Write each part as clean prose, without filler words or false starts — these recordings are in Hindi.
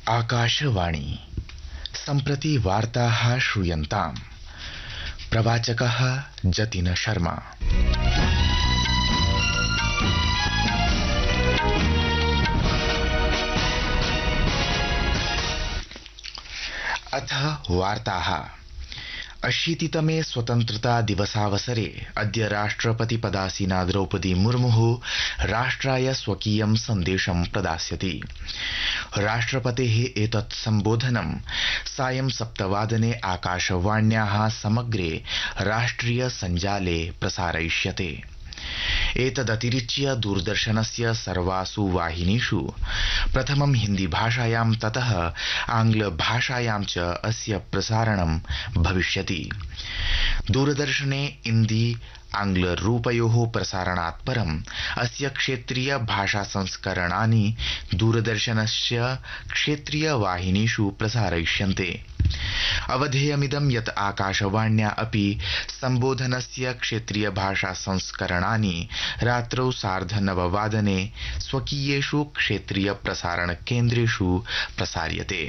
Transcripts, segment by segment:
आकाशवाणी सम्प्रति वार्ताः श्रूयन्ताम्। प्रवाचकः जतिन शर्मा। अथ वार्ताः। 80तमे स्वतन्त्रता दिवसावसरे अद्य राष्ट्रपति पदासीना द्रौपदी मुर्मुः राष्ट्राय स्वकीयं सन्देशं प्रदास्यति। राष्ट्रपतेः एतत् सम्बोधनं सायं 7:00 आकाशवाण्याः समग्रे राष्ट्रिय सञ्जाले प्रसारयिष्यते। एतदतिरिच्य दूरदर्शनस्य सर्वासु वाहिनीषु प्रथमं हिन्दी भाषायां ततः आंग्ल भाषायां च अस्य प्रसारणं भविष्यति। दूरदर्शने हिन्दी आंग्ल रूपयोः प्रसारणात् परम् अस्य क्षेत्रीय भाषा संस्करणानि दूरदर्शनस्य क्षेत्रीय वाहिनीषु प्रसारयिष्यन्ते। अवधेयमिदं यत् आकाशवाण्या अपि सम्बोधनस्य क्षेत्रीय भाषा संस्करणानि रात्रौ 9:30 स्वकीयेषु क्षेत्रीय प्रसारण केन्द्रेषु प्रसार्यते।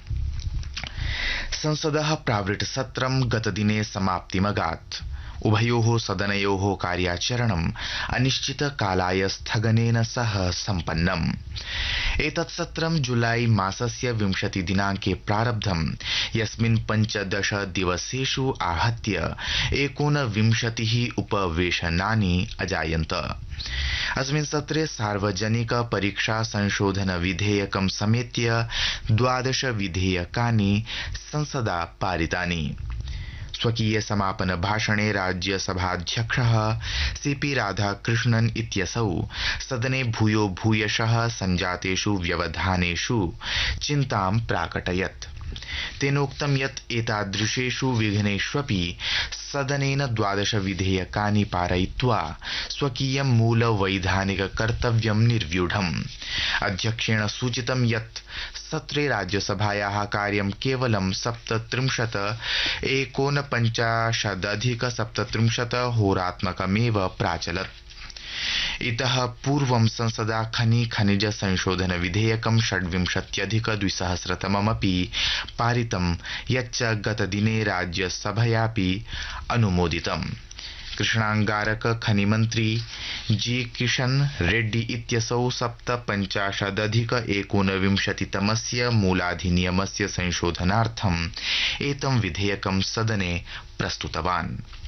संसदः प्रावृट् सत्रं गतदिने समाप्तिमगात्। उभयोः सदनयोः कार्याचरणम् अनिश्चितकालाय स्थगनेन सह सम्पन्नम्। एतत् सत्रं जुलाई मासस्य 20 दिनाङ्के प्रारब्धम्, यस्मिन् 15 दिवसेषु आहत्य 29 उपवेशनानि अजायन्त। अस्मिन् सत्रे सार्वजनिक परीक्षा संशोधन विधेयकं समेत्य 12 विधेयकानि संसदा पारितानि। स्वकीय समापन भाषणे राज्यसभाध्यक्षः सीपी राधाकृष्णन् इत्यसौ सदने भूयो भूयशः सञ्जातेषु व्यवधानेषु चिन्तां प्राकटयत्। तेनोक्तं यत् एतादृशेषु विघ्नेष्वपि सदनेन 12 विधेयकानि पारयित्वा स्वकीयं मूल वैधानिक कर्तव्यं निर्व्यूढम्। अध्यक्षेण सूचितं यत् सत्रे राज्यसभायाः कार्यं केवलं 49:37 होरात्मकमेव प्राचलत्। इतः पूर्वं संसदा खनिज संशोधन विधेयकं 26+2000 पारितं, यच्च गतदिने राज्यसभयापि अनुमोदितम्। कृष्णांगारक खनिमन्त्री जी किशन रेड्डी इत्यसौ 57+19 मूलाधिनियमस्य संशोधनार्थम् एतं विधेयकं सदने प्रस्तुतवान्।